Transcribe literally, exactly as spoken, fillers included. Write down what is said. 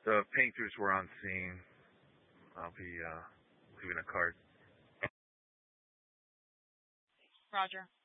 The painters were on scene. I'll be uh, leaving a card. Roger.